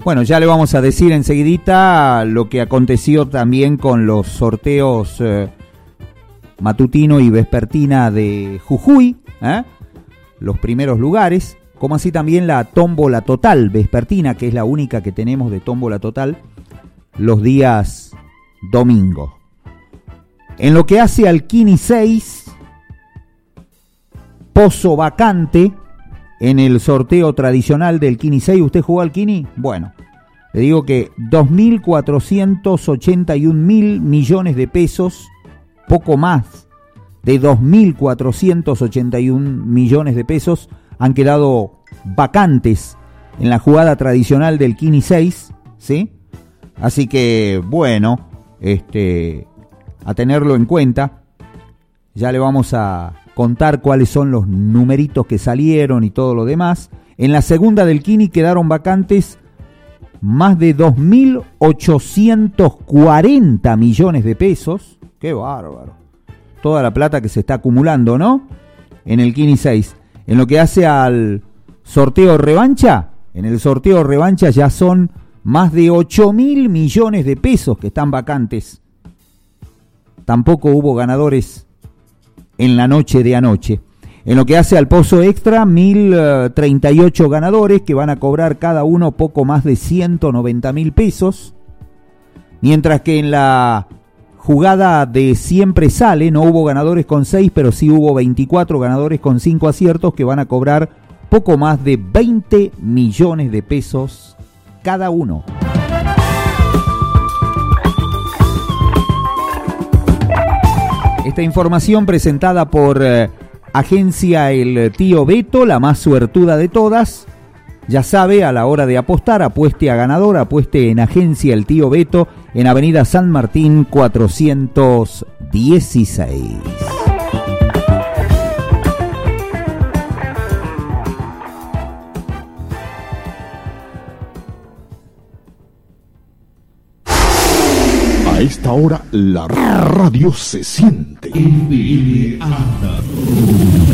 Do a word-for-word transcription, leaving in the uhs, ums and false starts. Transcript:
Bueno, ya le vamos a decir enseguidita lo que aconteció también con los sorteos eh, matutino y vespertina de Jujuy, ¿eh? Los primeros lugares, como así también la tómbola total vespertina, que es la única que tenemos de tómbola total los días domingo. En lo que hace al Kini seis, pozo vacante en el sorteo tradicional del Kini seis. ¿Usted jugó al Kini? Bueno, le digo que dos mil cuatrocientos ochenta y un mil millones de pesos, poco más de dos mil cuatrocientos ochenta y un millones de pesos han quedado vacantes en la jugada tradicional del Kini seis, ¿sí? Así que, bueno, este, a tenerlo en cuenta. Ya le vamos a contar cuáles son los numeritos que salieron y todo lo demás. En la segunda del Kini quedaron vacantes más de dos mil ochocientos cuarenta millones de pesos. ¡Qué bárbaro! Toda la plata que se está acumulando, ¿no? En el Kini seis. En lo que hace al sorteo revancha, en el sorteo revancha ya son más de ocho mil millones de pesos que están vacantes. Tampoco hubo ganadores en la noche de anoche. En lo que hace al pozo extra, mil treinta y ocho ganadores que van a cobrar cada uno poco más de ciento noventa mil pesos. Mientras que en la jugada de siempre sale, no hubo ganadores con seis, pero sí hubo veinticuatro ganadores con cinco aciertos que van a cobrar poco más de veinte millones de pesos cada uno. Esta información presentada por eh, Agencia El Tío Beto, la más suertuda de todas. Ya sabe, a la hora de apostar, apueste a ganador, apueste en Agencia El Tío Beto, en Avenida San Martín cuatrocientos dieciséis. A esta hora la radio se siente. F M Anda.